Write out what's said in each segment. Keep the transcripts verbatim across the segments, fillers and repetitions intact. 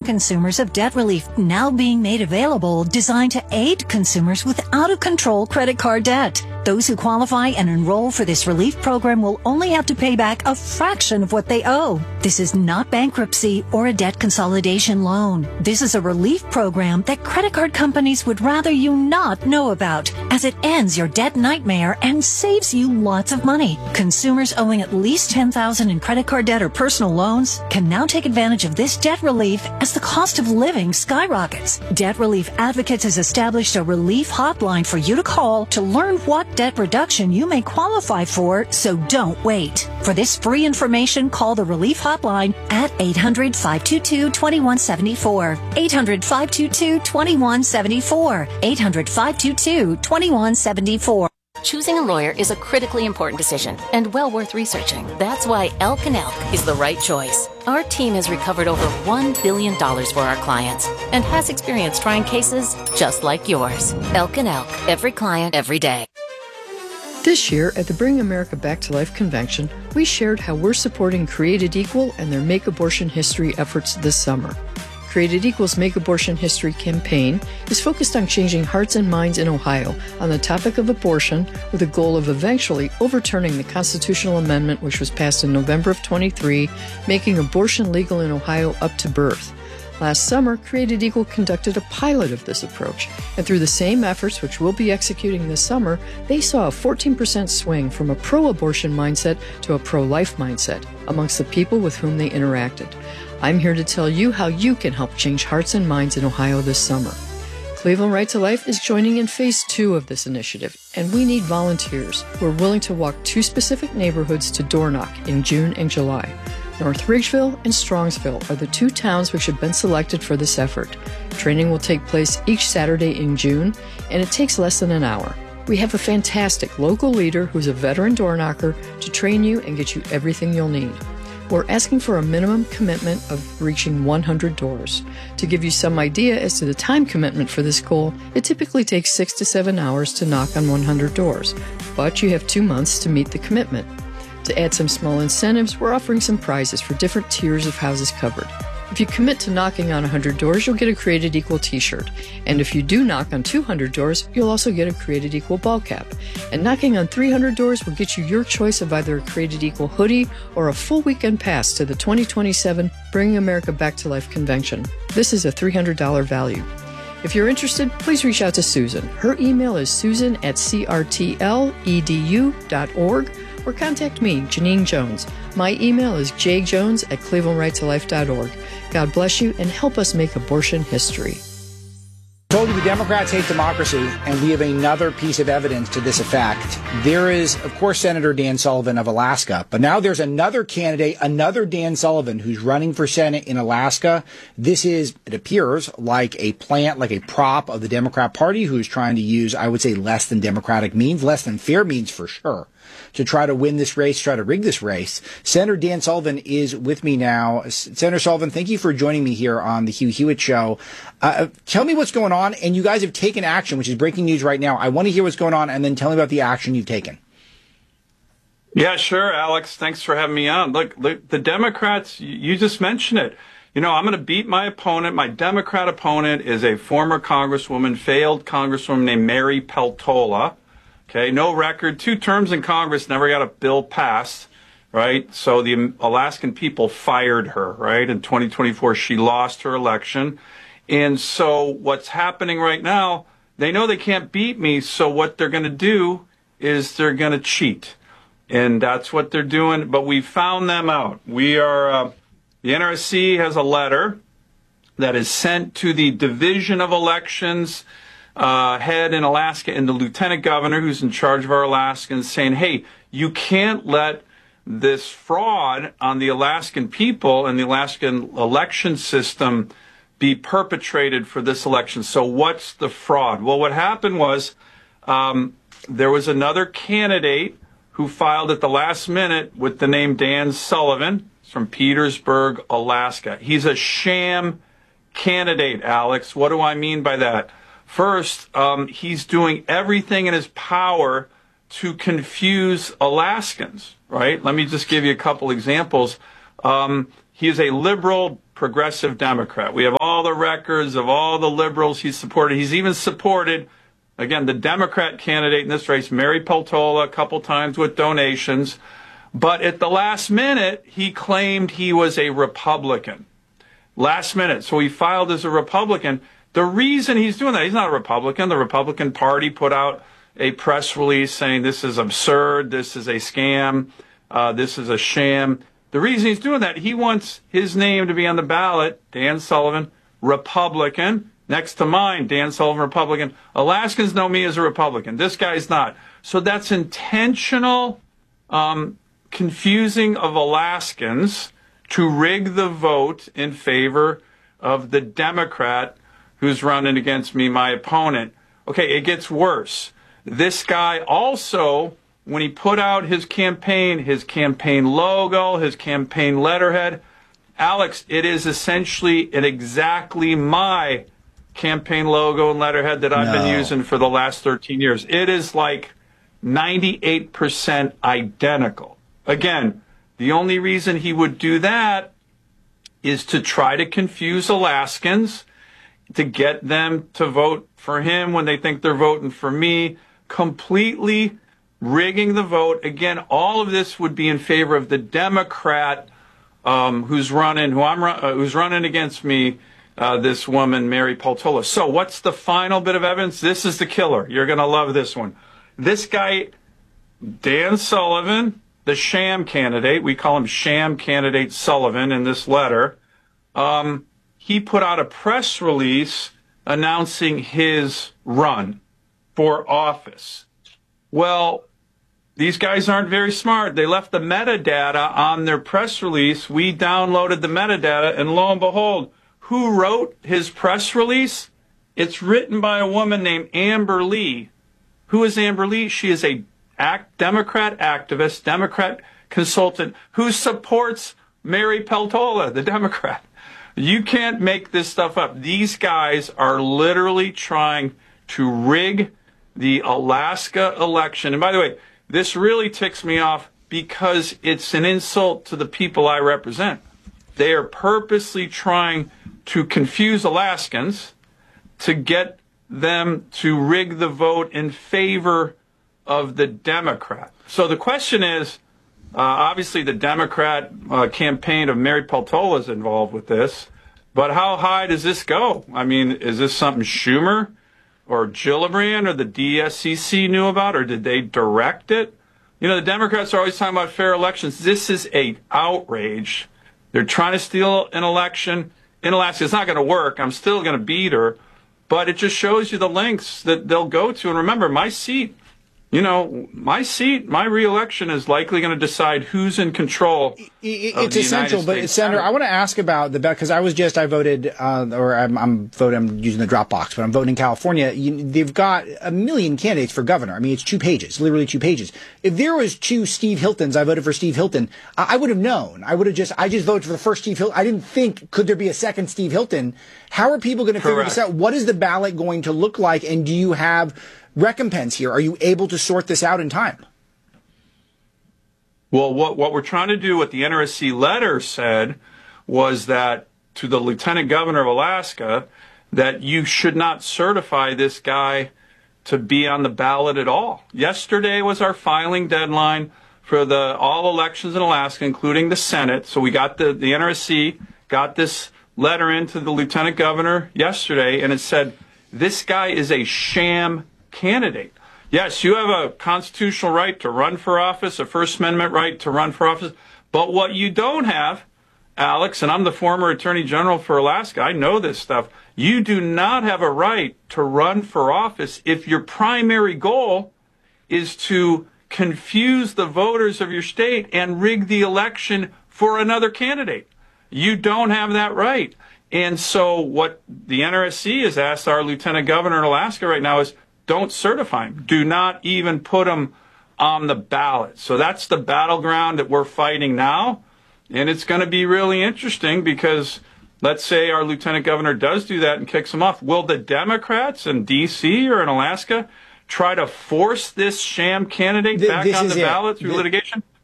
consumers of debt relief now being made available designed to aid consumers with out-of-control credit card debt. Those who qualify and enroll for this relief program will only have to pay back a fraction of what they owe. This is not bankruptcy or a debt consolidation loan. This is a relief program that credit card companies would rather you not know about, as it ends your debt nightmare and saves you lots of money. Consumers owing at least ten thousand dollars in credit card debt or personal loans can now take advantage of this debt relief as the cost of living skyrockets. Debt Relief Advocates has established a relief hotline for you to call to learn what debt reduction you may qualify for, so don't wait. For this free information, call the Relief Hotline at eight hundred, five two two, two one seven four. eight hundred, five two two, two one seven four. eight hundred, five two two, two one seven four. Choosing a lawyer is a critically important decision and well worth researching. That's why Elk and Elk is the right choice. Our team has recovered over one billion dollars for our clients and has experience trying cases just like yours. Elk and Elk, every client, every day. This year at the Bring America Back to Life convention, we shared how we're supporting Created Equal and their Make Abortion History efforts this summer. Created Equal's Make Abortion History campaign is focused on changing hearts and minds in Ohio on the topic of abortion with the goal of eventually overturning the constitutional amendment which was passed in November of twenty-three, making abortion legal in Ohio up to birth. Last summer, Created Equal conducted a pilot of this approach, and through the same efforts which we'll be executing this summer, they saw a fourteen percent swing from a pro-abortion mindset to a pro-life mindset amongst the people with whom they interacted. I'm here to tell you how you can help change hearts and minds in Ohio this summer. Cleveland Right to Life is joining in phase two of this initiative, and we need volunteers who are willing to walk two specific neighborhoods to door knock in June and July. North Ridgeville and Strongsville are the two towns which have been selected for this effort. Training will take place each Saturday in June, and it takes less than an hour. We have a fantastic local leader who's a veteran door knocker to train you and get you everything you'll need. We're asking for a minimum commitment of reaching one hundred doors. To give you some idea as to the time commitment for this goal, it typically takes six to seven hours to knock on one hundred doors, but you have two months to meet the commitment. To add some small incentives, we're offering some prizes for different tiers of houses covered. If you commit to knocking on one hundred doors, you'll get a Created Equal t-shirt. And if you do knock on two hundred doors, you'll also get a Created Equal ball cap. And knocking on three hundred doors will get you your choice of either a Created Equal hoodie or a full weekend pass to the twenty twenty-seven Bringing America Back to Life convention. This is a three hundred dollars value. If you're interested, please reach out to Susan. Her email is susan at c r t l e d u dot org. Or contact me, Janine Jones. My email is j jones at cleveland right to life dot org. God bless you and help us make abortion history. I told you the Democrats hate democracy, and we have another piece of evidence to this effect. There is, of course, Senator Dan Sullivan of Alaska, but now there's another candidate, another Dan Sullivan, who's running for Senate in Alaska. This is, it appears, like a plant, like a prop of the Democrat Party, who's trying to use, I would say, less than democratic means, less than fair means for sure, to try to win this race, try to rig this race. Senator Dan Sullivan is with me now. Senator Sullivan, thank you for joining me here on the Hugh Hewitt Show. Uh, tell me what's going on, and you guys have taken action, which is breaking news right now. I want to hear what's going on, and then tell me about the action you've taken. Yeah, sure, Alex. Thanks for having me on. Look, the, the Democrats, you just mentioned it. You know, I'm going to beat my opponent. My Democrat opponent is a former congresswoman, failed congresswoman named Mary Peltola. Okay, no record, two terms in Congress, never got a bill passed, right? So the Alaskan people fired her, right? In twenty twenty-four, she lost her election. And so what's happening right now, they know they can't beat me, so what they're going to do is they're going to cheat. And that's what they're doing, but we found them out. We are, uh, the N R C has a letter that is sent to the Division of Elections Uh, head in Alaska and the lieutenant governor who's in charge of our Alaskans saying, hey, you can't let this fraud on the Alaskan people and the Alaskan election system be perpetrated for this election. So what's the fraud? Well, what happened was um, there was another candidate who filed at the last minute with the name Dan Sullivan. He's from Petersburg, Alaska. He's a sham candidate, Alex. What do I mean by that? First, um, he's doing everything in his power to confuse Alaskans, right? Let me just give you a couple examples. Um, he is a liberal progressive Democrat. We have all the records of all the liberals he's supported. He's even supported, again, the Democrat candidate in this race, Mary Peltola, a couple times with donations. But at the last minute, he claimed he was a Republican. Last minute. So he filed as a Republican. The reason he's doing that, he's not a Republican. The Republican Party put out a press release saying this is absurd, this is a scam, uh, this is a sham. The reason he's doing that, he wants his name to be on the ballot, Dan Sullivan, Republican, next to mine, Dan Sullivan, Republican. Alaskans know me as a Republican. This guy's not. So that's intentional um, confusing of Alaskans to rig the vote in favor of the Democrat who's running against me, my opponent. Okay, it gets worse. This guy also, when he put out his campaign, his campaign logo, his campaign letterhead, Alex, it is essentially an exactly my campaign logo and letterhead that I've no. been using for the last thirteen years. It is like ninety-eight percent identical. Again, the only reason he would do that is to try to confuse Alaskans, to get them to vote for him when they think they're voting for me, completely rigging the vote. Again, all of this would be in favor of the Democrat um, who's running, who I'm uh, who's running against me, uh, this woman, Mary Peltola. So what's the final bit of evidence? This is the killer. You're going to love this one. This guy, Dan Sullivan, the sham candidate, we call him sham candidate Sullivan in this letter, um, he put out a press release announcing his run for office. Well, these guys aren't very smart. They left the metadata on their press release. We downloaded the metadata, and lo and behold, who wrote his press release? It's written by a woman named Amber Lee. Who is Amber Lee? She is a act, Democrat activist, Democrat consultant who supports Mary Peltola, the Democrat. You can't make this stuff up. These guys are literally trying to rig the Alaska election. And by the way, this really ticks me off because it's an insult to the people I represent. They are purposely trying to confuse Alaskans to get them to rig the vote in favor of the Democrat. So the question is, uh, obviously the Democrat uh, campaign of Mary Peltola is involved with this, but how high does this go? I mean, is this something Schumer or Gillibrand or the D S C C knew about, or did they direct it? You know, the Democrats are always talking about fair elections. This is a outrage. They're trying to steal an election in Alaska. It's not going to work. I'm still going to beat her. But it just shows you the lengths that they'll go to. And remember, my seat, you know, my seat, my reelection is likely going to decide who's in control. It's of the essential, United but States Senator, Senate. I want to ask about the because I was just I voted uh, or I'm, I'm voting. I'm using the Dropbox, but I'm voting in California. You, they've got a million candidates for governor. I mean, it's two pages, literally two pages. If there was two Steve Hiltons, I voted for Steve Hilton. I, I would have known. I would have just I just voted for the first Steve Hilton. I didn't think could there be a second Steve Hilton. How are people going to figure this out? What is the ballot going to look like? And do you have recompense here? Are you able to sort this out in time? Well, what, what we're trying to do, what the N R S C letter said, was that to the Lieutenant Governor of Alaska, that you should not certify this guy to be on the ballot at all. Yesterday was our filing deadline for the all elections in Alaska, including the Senate. So we got the, the N R S C got this letter into the Lieutenant Governor yesterday, and it said, this guy is a sham candidate. Yes, you have a constitutional right to run for office, a First Amendment right to run for office. But what you don't have, Alex, and I'm the former Attorney General for Alaska, I know this stuff, you do not have a right to run for office if your primary goal is to confuse the voters of your state and rig the election for another candidate. You don't have that right. And so what the N R S C has asked our Lieutenant Governor in Alaska right now is, don't certify him. Do not even put him on the ballot. So that's the battleground that we're fighting now. And it's going to be really interesting because let's say our Lieutenant Governor does do that and kicks him off. Will the Democrats in D C or in Alaska try to force this sham candidate back this on the it. ballot through this, litigation?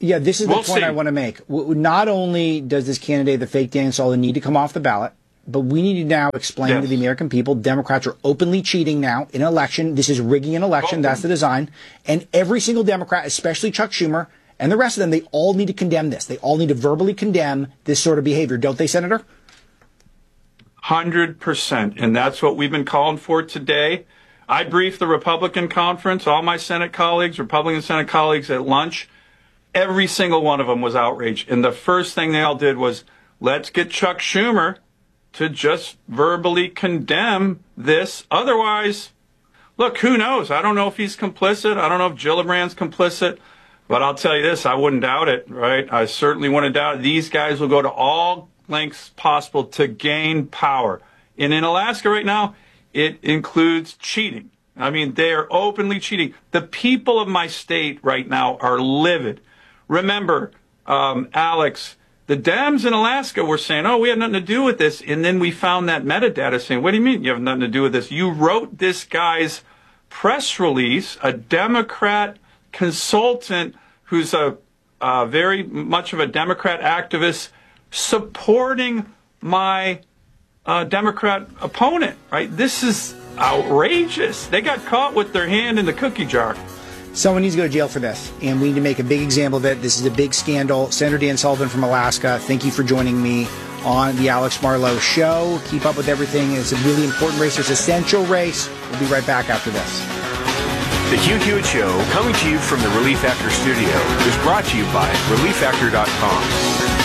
Yeah, this is the we'll point see. I want to make. Not only does this candidate, the fake Dan Sullivan, need to come off the ballot, but we need to now explain yes. to the American people, Democrats are openly cheating now in an election. This is rigging an election. Open. That's the design. And every single Democrat, especially Chuck Schumer and the rest of them, they all need to condemn this. They all need to verbally condemn this sort of behavior. Don't they, Senator? one hundred percent. And that's what we've been calling for today. I briefed the Republican conference, all my Senate colleagues, Republican Senate colleagues at lunch. Every single one of them was outraged. And the first thing they all did was, let's get Chuck Schumer to just verbally condemn this. Otherwise, look, who knows? I don't know if he's complicit. I don't know if Gillibrand's complicit. But I'll tell you this, I wouldn't doubt it, right? I certainly wouldn't doubt it. These guys will go to all lengths possible to gain power. And in Alaska right now, it includes cheating. I mean, they are openly cheating. The people of my state right now are livid. Remember, um, Alex, the Dems in Alaska were saying, oh, we have nothing to do with this. And then we found that metadata saying, what do you mean you have nothing to do with this? You wrote this guy's press release, a Democrat consultant who's a uh, very much of a Democrat activist supporting my uh, Democrat opponent, right? This is outrageous. They got caught with their hand in the cookie jar. Someone needs to go to jail for this, and we need to make a big example of it. This is a big scandal. Senator Dan Sullivan from Alaska, thank you for joining me on the Alex Marlowe Show. Keep up with everything. It's a really important race. It's an essential race. We'll be right back after this. The Hugh Hewitt Show, coming to you from the Relief Factor studio, is brought to you by relief factor dot com.